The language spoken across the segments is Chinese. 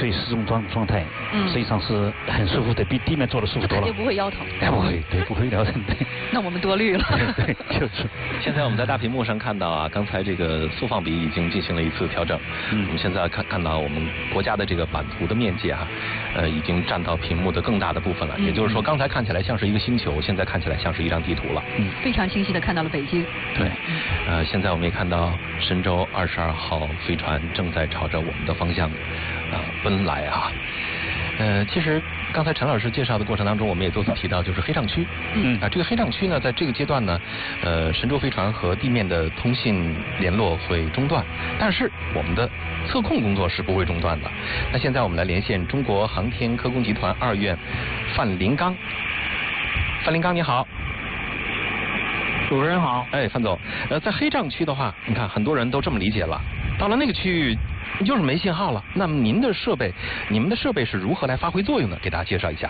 处于失重状态，实际上是很舒服的，比地面坐的舒服多了。 就不会腰疼。 不会，对，不会腰疼。对。 那我们多虑了。 对，就是。 现在我们在大屏幕上看到啊，刚才这个速放比已经进行了一次调整。我们现在看到我们国家的这个版图的面积啊，已经占到屏幕的更大的部分了。也就是说，刚才看起来像是一个星球，现在看起来像是一张地图了。 非常清晰的看到了北京。 对。现在我们也看到神舟22号飞船正在朝着我们的方向奔来啊。其实刚才陈老师介绍的过程当中，我们也多次提到，就是黑障区。这个黑障区呢，在这个阶段呢，神舟飞船和地面的通信联络会中断，但是我们的测控工作是不会中断的。那现在我们来连线中国航天科工集团2院范林刚。范林刚你好。 主持人好。 范总，在黑障区的话，你看很多人都这么理解了，到了那个区域就是没信号了。那么你们的设备是如何来发挥作用的？给大家介绍一下。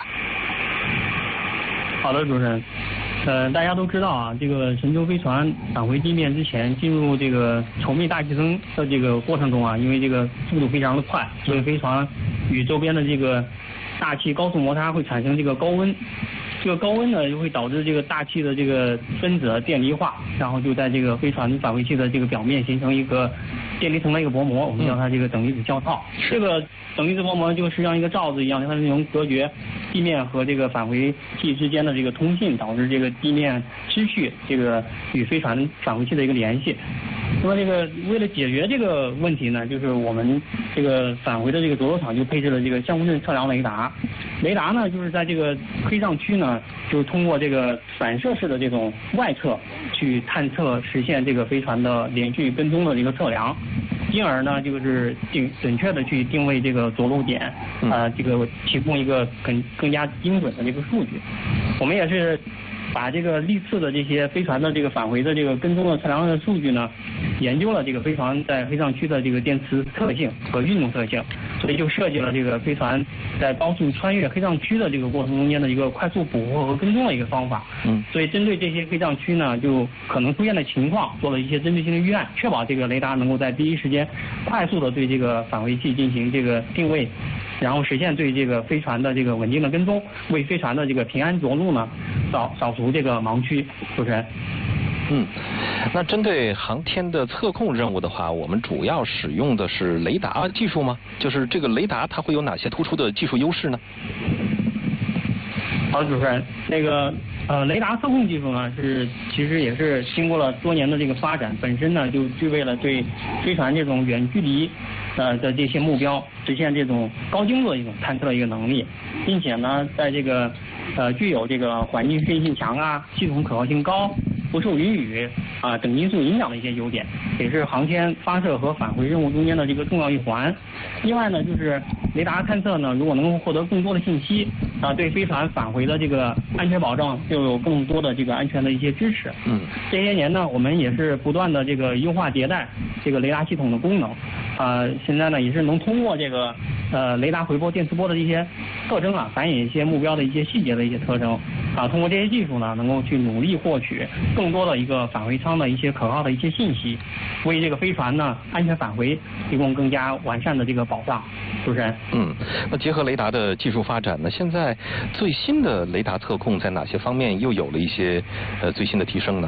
好的，主持人。大家都知道啊，这个神舟飞船返回地面之前，进入这个稠密大气层的这个过程中啊，因为这个速度非常的快，所以飞船与周边的这个大气高速摩擦会产生这个高温。这个高温呢，就会导致这个大气的这个分子电离化，然后就在这个飞船返回器的这个表面形成一个电离层的一个薄膜，我们叫它这个等离子胶套。这个等离子薄膜就像一个罩子一样，它是能隔绝地面和这个返回器之间的这个通信，导致这个地面失去这个与飞船返回器的一个联系。那么这个为了解决这个问题呢，就是我们这个返回的这个着陆场就配置了这个相互阵测量雷达。雷达呢，就是在这个黑障区呢，就是通过这个反射式的这种外侧去探测，实现这个飞船的连续跟踪的一个测量，进而呢就是准确的去定位这个着陆点，这个提供一个更加精准的这个数据。我们也是把这个历次的这些飞船的这个返回的这个跟踪的测量的数据呢，研究了这个飞船在黑障区的这个电磁特性和运动特性，所以就设计了这个飞船在高速穿越黑障区的这个过程中间的一个快速捕获和跟踪的一个方法。所以针对这些黑障区呢，就可能出现的情况，做了一些针对性的预案，确保这个雷达能够在第一时间快速的对这个返回器进行这个定位，然后实现对这个飞船的这个稳定的跟踪，为飞船的这个平安着陆呢扫除这个盲区。主持人。 那针对航天的测控任务的话，我们主要使用的是雷达技术吗？就是这个雷达它会有哪些突出的技术优势呢？ 好的，主持人，那个雷达测控技术呢其实也是经过了多年的这个发展，本身呢就具备了对飞船这种远距离的这些目标实现这种高精度的一种探测的一个能力，并且呢在这个具有这个环境适应性强啊、系统可靠性高、不受云雨等因素影响的一些优点，也是航天发射和返回任务中间的这个重要一环。另外呢，就是雷达探测呢，如果能够获得更多的信息对飞船返回的这个安全保障就有更多的这个安全的一些支持。这些年呢，我们也是不断的这个优化迭代这个雷达系统的功能。现在呢也是能通过这个雷达回波、电磁波的一些特征反映一些目标的一些细节的一些特征通过这些技术呢，能够去努力获取更多的一个返回舱的一些可靠的一些信息，为这个飞船呢安全返回提供更加完善的这个保障。主持人。 那结合雷达的技术发展呢，现在最新的雷达测控在哪些方面又有了一些最新的提升呢？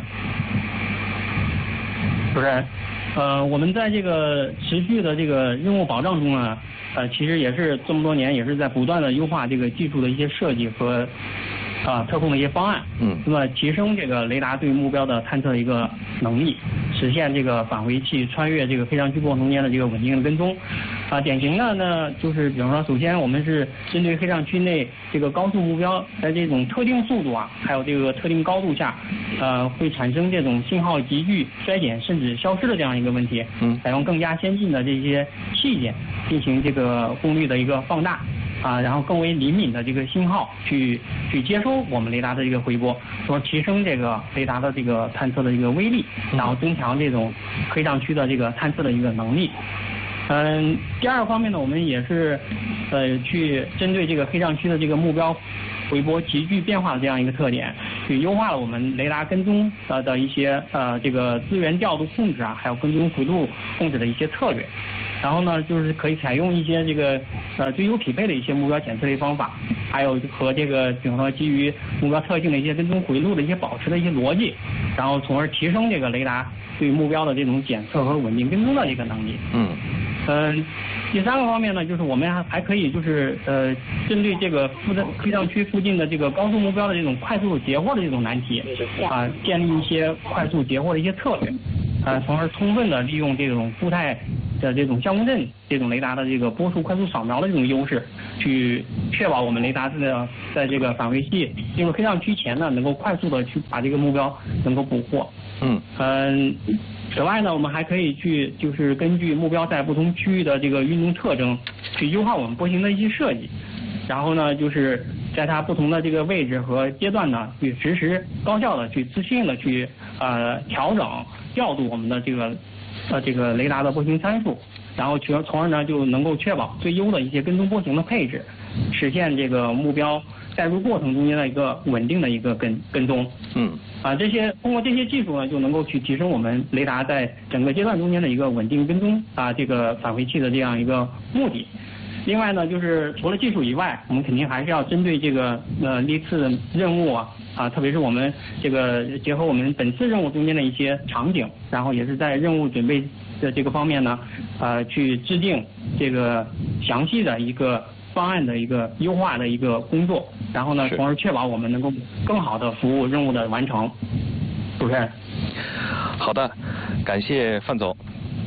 主持人。我们在这个持续的这个任务保障中呢，其实也是这么多年也是在不断的优化这个技术的一些设计和测控的一些方案。那么提升这个雷达对目标的探测的一个能力，实现这个返回器穿越这个飞翔区过程中间的这个稳定的跟踪。典型的呢，就是比方说，首先我们是针对黑障区内这个高速目标，在这种特定速度还有这个特定高度下，会产生这种信号急剧衰减甚至消失的这样一个问题。采用更加先进的这些器件进行这个功率的一个放大。然后更为灵敏的这个信号去接收我们雷达的这个回波，说提升这个雷达的这个探测的一个威力，然后增强这种黑障区的这个探测的一个能力。第二个方面呢，我们也是去针对这个黑障区的这个目标回波急剧变化的这样一个特点，去优化了我们雷达跟踪的一些这个资源调度控制还有跟踪幅度控制的一些策略。 然后呢，就是可以采用一些这个最优匹配的一些目标检测的方法，还有和这个比方说基于目标特性的一些跟踪回路的一些保持的一些逻辑，然后从而提升这个雷达对目标的这种检测和稳定跟踪的这个能力。第三个方面呢，就是我们还可以就是针对这个飞障区附近的这个高速目标的这种快速截获的这种难题建立一些快速截获的一些策略，从而充分的利用这种固态的这种相共振这种雷达的这个波束快速扫描的这种优势，去确保我们雷达在这个返回器进入飞障区前呢，能够快速的去把这个目标能够捕获。此外呢，我们还可以就是根据目标在不同区域的这个运动特征，去优化我们波形的一些设计，然后呢，就是在它不同的这个位置和阶段呢，去实时高效的去自适应的去调整调度我们的这个雷达的波形参数，然后从而呢就能够确保最优的一些跟踪波形的配置，实现这个目标带入过程中间的一个稳定的一个跟踪。通过这些技术呢，就能够去提升我们雷达在整个阶段中间的一个稳定跟踪这个返回器的这样一个目的。另外呢，就是除了技术以外，我们肯定还是要针对这个历次任务特别是我们这个结合我们本次任务中间的一些场景，然后也是在任务准备的这个方面呢，去制定这个详细的一个方案的一个优化的一个工作，然后呢，从而确保我们能够更好的服务任务的完成。主持人。 好的，感谢范总。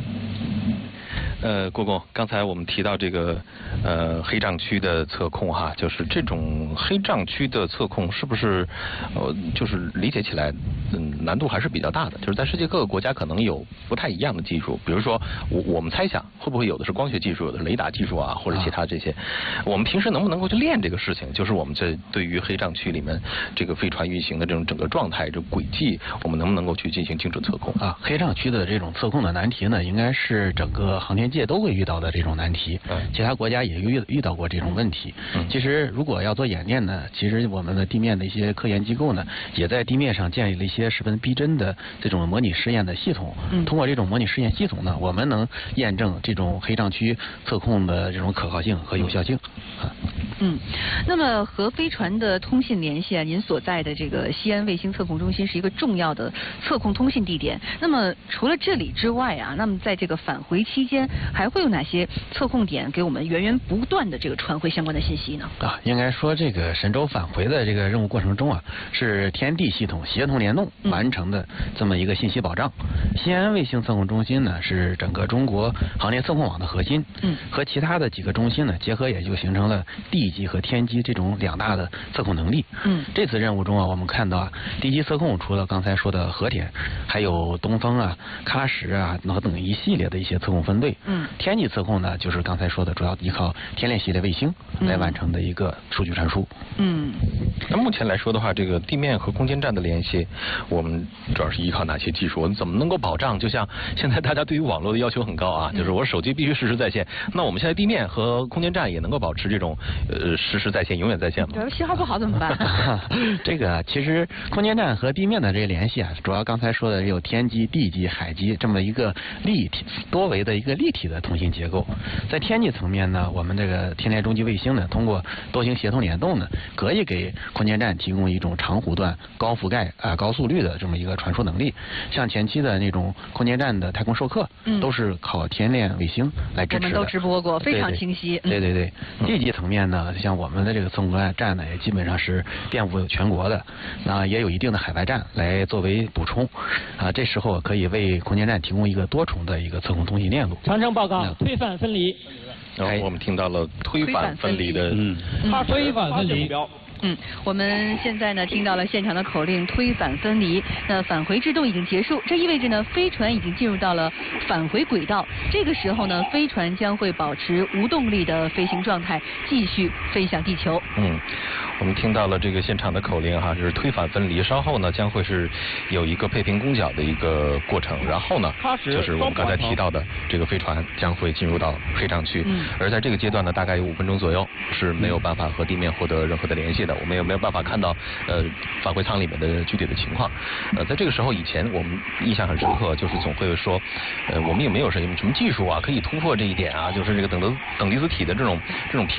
郭工，刚才我们提到这个黑障区的测控哈，就是这种黑障区的测控是不是就是理解起来难度还是比较大的？就是在世界各个国家可能有不太一样的技术，比如说我们猜想会不会有的是光学技术，有的是雷达技术啊，或者其他这些。我们平时能不能够去练这个事情？就是我们这对于黑障区里面这个飞船运行的这种整个状态、这轨迹，我们能不能够去进行精准测控啊？黑障区的这种测控的难题呢，应该是整个航天界都会遇到的这种难题，其他国家也遇到过这种问题。其实如果要做演练呢，其实我们的地面的一些科研机构呢，也在地面上建立了一些十分逼真的这种模拟试验的系统。通过这种模拟试验系统呢，我们能验证这种黑障区测控的这种可靠性和有效性。 那么和飞船的通信联系您所在的这个西安卫星测控中心是一个重要的测控通信地点。那么除了这里之外那么在这个返回期间，还会有哪些测控点给我们源源不断的这个传回相关的信息呢？ 应该说这个神舟返回的这个任务过程中是天地系统协同联动完成的这么一个信息保障。西安卫星测控中心呢是整个中国航天测控网的核心，和其他的几个中心呢结合，也就形成了地基和天基这种两大的测控能力。这次任务中我们看到地基测控除了刚才说的和田，还有东风喀什等一系列的一些测控分队。天际测控呢，就是刚才说的主要依靠天链系列卫星来完成的一个数据传输。 那目前来说的话，这个地面和空间站的联系，我们主要是依靠哪些技术？我们怎么能够保障？就像现在大家对于网络的要求很高就是我手机必须实时在线。那我们现在地面和空间站也能够保持这种实时在线、永远在线吗？ 信号不好怎么办？ 这个其实空间站和地面的这个联系主要刚才说的有天基、地基、海基这么一个立体多维的一个立体的通信结构。在天际层面呢，我们这个天链中继卫星呢，通过多星协同联动呢，可以给空间站提供一种长弧段、高覆盖高速率的这么一个传输能力。像前期的那种空间站的太空授课，都是靠天链卫星来支持的。 我们都直播过，非常清晰。 对。地基层面呢，像我们的这个测控站呢，也基本上是遍布全国的，也有一定的海外站来作为补充。这时候可以为空间站提供一个多重的一个测控通信链路。 传承报告，推反分离。 我们听到了推反分离的， 推反分离。 我们现在呢听到了现场的口令推返分离，那返回制动已经结束，这意味着呢飞船已经进入到了返回轨道。这个时候呢，飞船将会保持无动力的飞行状态，继续飞向地球。 我们听到了这个现场的口令就是推返分离，稍后呢将会是有一个配平攻角的一个过程，然后呢就是我们刚才提到的这个飞船将会进入到黑障区，而在这个阶段呢，大概有5分钟左右是没有办法和地面获得任何的联系的。 的，我们也没有办法看到返回舱里面的具体的情况。在这个时候以前，我们印象很深刻，就是总会说，我们也没有什么技术啊可以突破这一点啊，就是这个等离子体的这种平